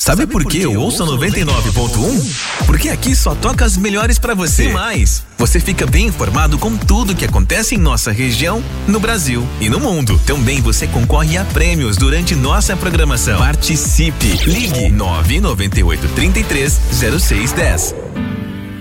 Sabe por que eu ouço 99.1? Porque aqui só toca as melhores pra você. E mais, você fica bem informado com tudo que acontece em nossa região, no Brasil e no mundo. Também você concorre a prêmios durante nossa programação. Participe! Ligue 998 33 0610.